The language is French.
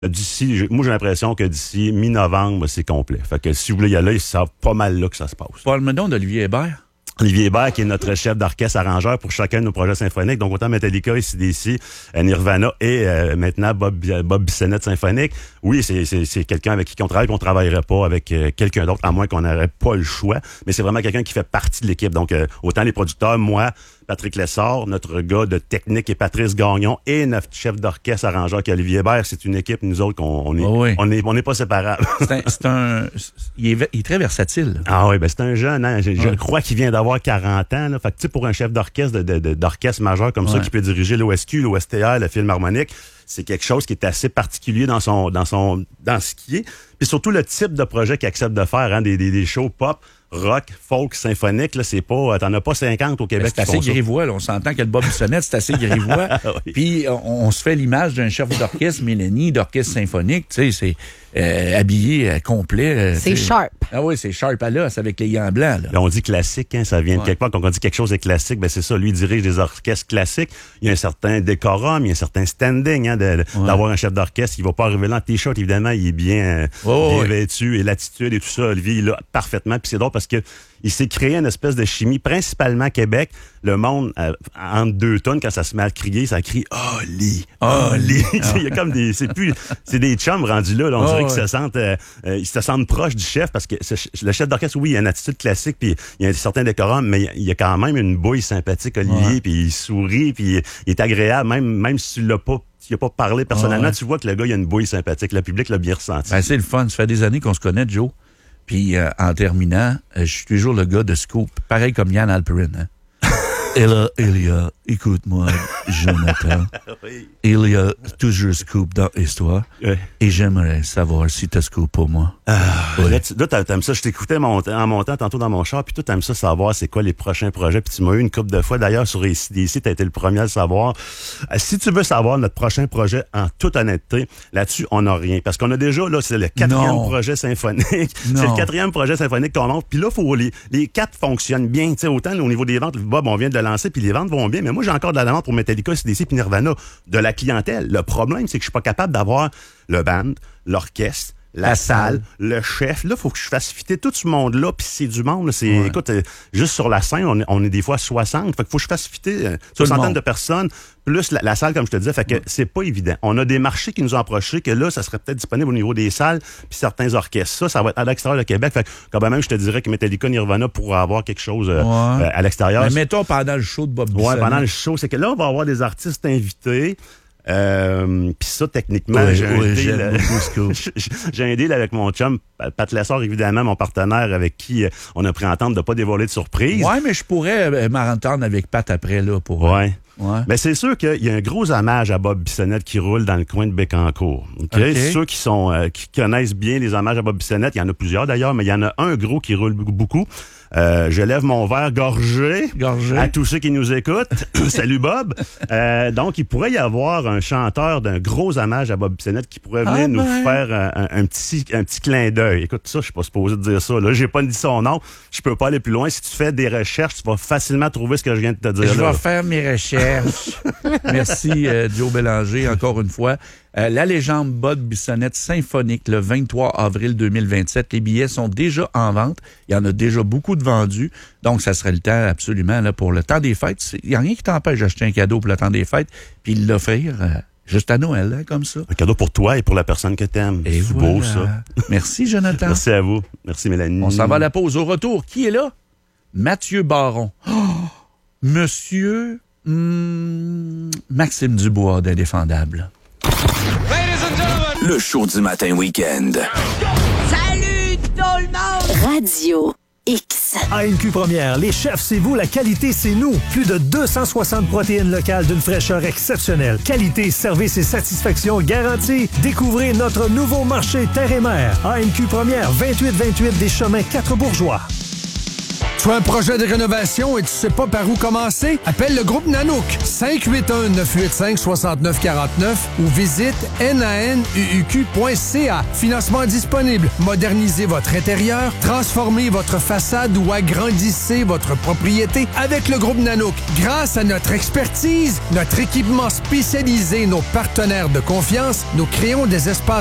Moi, j'ai l'impression que d'ici mi-novembre, c'est complet. Fait que si vous voulez y aller, c'est pas mal là que ça se passe. Parle-moi donc d'Olivier Hébert. Olivier Hébert, qui est notre chef d'orchestre arrangeur pour chacun de nos projets symphoniques. Donc, autant Metallica, AC/DC, Nirvana et maintenant Bob Bissonnette symphonique. Oui, c'est quelqu'un avec qui on travaille, qu'on travaillerait pas avec quelqu'un d'autre, à moins qu'on n'aurait pas le choix. Mais c'est vraiment quelqu'un qui fait partie de l'équipe. Donc, autant les producteurs, moi, Patrick Lessard, notre gars de technique et Patrice Gagnon et notre chef d'orchestre arrangeur qui est Olivier Hébert, c'est une équipe, nous autres, on n'est pas séparables. Il est très versatile. Ah oui, ben c'est un jeune, hein. Je crois qu'il vient d'avoir 40 ans, là. Fait que, tu sais, pour un chef d'orchestre d'orchestre majeur comme ça, qui peut diriger l'OSQ, l'OSTR, le Philharmonique, c'est quelque chose qui est assez particulier dans ce qui est. Puis surtout le type de projet qu'il accepte de faire, hein, des shows pop, rock, folk, symphonique, là, c'est pas, t'en as pas 50 au Québec. C'est assez grivois, là. On s'entend que le Bob Bissonnette, c'est assez grivois. Oui. Puis, on se fait l'image d'un chef d'orchestre, Mélanie, d'orchestre symphonique, tu sais, c'est habillé complet. C'est sharp. Ah oui, c'est sharp à l'os avec les gants blancs, là. On dit classique, hein, ça vient de quelque part. Quand on dit quelque chose est classique, ben c'est ça. Lui, il dirige des orchestres classiques. Il y a un certain décorum, il y a un certain standing, hein, d'avoir un chef d'orchestre. Il va pas arriver là en t-shirt, évidemment, il est bien vêtu, et l'attitude et tout ça, Olivier, il l'a parfaitement. Puis c'est drôle parce que il s'est créé une espèce de chimie, principalement à Québec. Le monde, entre deux tonnes, quand ça se met à crier, ça crie « Oli! Oli! » Il y a comme c'est des chums rendus là. On dirait qu'ils se sentent proches du chef parce que le chef d'orchestre, oui, il a une attitude classique puis il y a un certain décorum, mais il y a quand même une bouille sympathique, Olivier, puis il sourit, puis il est agréable, même si tu l'as pas. Tu n'as pas parlé personnellement, tu vois que le gars, il a une bouille sympathique. Le public l'a bien ressenti. Ben, c'est le fun. Ça fait des années qu'on se connaît, Joe. Puis, en terminant, je suis toujours le gars de Scoop, pareil comme Yann Alperin. Hein? Et là, il y a, écoute-moi, Jonathan, oui. Il y a toujours Scoop dans l'histoire. Oui. Et j'aimerais savoir si tu as Scoop pour moi. Oui. Là, t'aimes ça. Je t'écoutais en montant tantôt dans mon char, puis toi, t'aimes ça savoir c'est quoi les prochains projets. Puis tu m'as eu une couple de fois. D'ailleurs, sur AC/DC, t'as été le premier à le savoir. Si tu veux savoir notre prochain projet, en toute honnêteté, là-dessus, on n'a rien. Parce qu'on a déjà, là, c'est le 4e projet symphonique. C'est le 4e projet symphonique qu'on monte. Puis là, faut les 4 fonctionnent bien. Tu sais, autant au niveau des ventes, Bob, on vient de le lancer, puis les ventes vont bien. Mais moi, j'ai encore de la demande pour Metallica, AC/DC, puis Nirvana, de la clientèle. Le problème, c'est que je suis pas capable d'avoir le band, l'orchestre, la salle, le chef. Là, faut que je fasse fitter tout ce monde-là, puis c'est du monde. Là, écoute, juste sur la scène, on est des fois 60. Fait qu'il faut que je fasse fitter une centaine de personnes, plus la salle, comme je te disais. Fait que c'est pas évident. On a des marchés qui nous ont approchés, que là, ça serait peut-être disponible au niveau des salles, puis certains orchestres. Ça va être à l'extérieur de Québec. Fait que quand même, je te dirais que Metallica, Nirvana pourra avoir quelque chose à l'extérieur. Mais mettons pendant le show de Bob Bissonnette. Ouais, pendant le show, c'est que là, on va avoir des artistes invités. Puis ça, techniquement, j'ai un deal avec mon chum, Pat Lessard, évidemment, mon partenaire avec qui on a pris entente de pas dévoiler de surprise. Ouais, mais je pourrais m'entendre avec Pat après, là, pour... Ouais. Mais c'est sûr qu'il y a un gros hommmage à Bob Bissonnette qui roule dans le coin de Bécancour. Okay? Ceux qui connaissent bien les hommages à Bob Bissonnette, il y en a plusieurs d'ailleurs, mais il y en a un gros qui roule beaucoup. Je lève mon verre gorgé à tous ceux qui nous écoutent. Salut Bob. Donc, il pourrait y avoir un chanteur d'un gros hommage à Bob Bissonnette qui pourrait venir nous faire un petit clin d'œil. Écoute, ça, je suis pas supposé de dire ça. Là, j'ai pas dit son nom. Je peux pas aller plus loin. Si tu fais des recherches, tu vas facilement trouver ce que je viens de te dire. Je vais faire mes recherches. Merci, Joe Bélanger, encore une fois. La légende Bob Bissonnette symphonique le 23 avril 2027. Les billets sont déjà en vente. Il y en a déjà beaucoup de vendus. Donc, ça serait le temps absolument là, pour le temps des fêtes. Il n'y a rien qui t'empêche d'acheter un cadeau pour le temps des fêtes puis l'offrir juste à Noël, hein, comme ça. Un cadeau pour toi et pour la personne que t'aimes. Et c'est beau, ça. Merci, Jonathan. Merci à vous. Merci, Mélanie. On s'en va à la pause. Au retour, qui est là? Mathieu Baron. Oh, Monsieur Maxime Dubois d'Indéfendable. Le show du matin week-end. Salut tout le monde! Radio X. AMQ Première, les chefs, c'est vous, la qualité, c'est nous. Plus de 260 protéines locales d'une fraîcheur exceptionnelle. Qualité, service et satisfaction garantie. Découvrez notre nouveau marché terre et mer. AMQ Première, 2828 des Chemins 4 Bourgeois. Tu as un projet de rénovation et tu sais pas par où commencer? Appelle le groupe Nanook 581-985-6949 ou visite nanuq.ca. Financement disponible. Modernisez votre intérieur, transformez votre façade ou agrandissez votre propriété avec le groupe Nanook. Grâce à notre expertise, notre équipement spécialisé, nos partenaires de confiance, nous créons des espaces